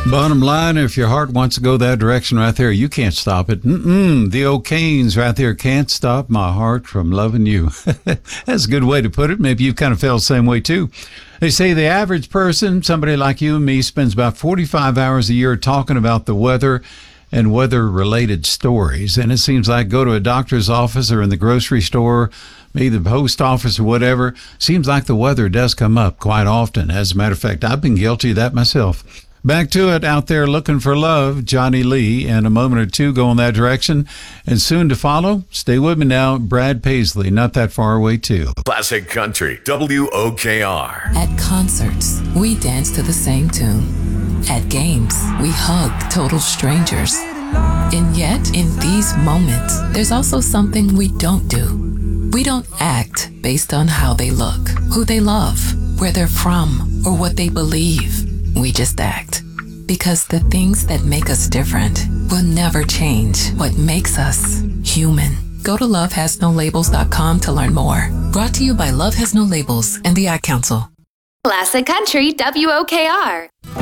Bottom line, if your heart wants to go that direction right there, you can't stop it. The O'Kanes right there can't stop my heart from loving you. That's a good way to put it. Maybe you kind of felt the same way too. They say the average person, somebody like you and me, spends about 45 hours a year talking about the weather and weather-related stories. And it seems like go to a doctor's office or in the grocery store, maybe the post office or whatever, seems like the weather does come up quite often. As a matter of fact, I've been guilty of that myself. Back to it, out there looking for love, Johnny Lee, in a moment or two go in that direction. And soon to follow, stay with me now, Brad Paisley, not that far away too. Classic Country, WOKR. At concerts, we dance to the same tune. At games, we hug total strangers. And yet, in these moments, there's also something we don't do. We don't act based on how they look, who they love, where they're from, or what they believe. We just act. Because the things that make us different will never change what makes us human. Go to lovehasnolabels.com to learn more. Brought to you by Love Has No Labels and the Ad Council. Classic Country, WOKR.